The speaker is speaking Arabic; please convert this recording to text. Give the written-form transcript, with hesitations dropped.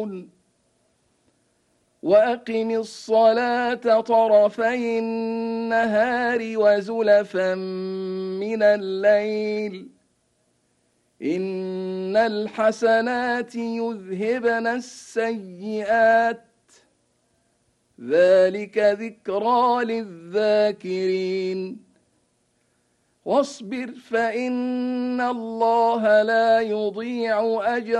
يعملون وأقم الصلاة طرفي النهار وزلفا من الليل إن الحسنات يذهبن السيئات ذلك ذكرى للذاكرين واصبر فإن الله لا يضيع أجر